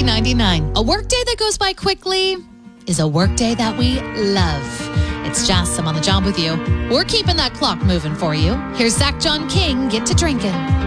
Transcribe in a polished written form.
$3.99. A workday that goes by quickly is a workday that we love. It's Jas, I'm on the job with you. We're keeping that clock moving for you. Here's Zach John King, Get to Drinking.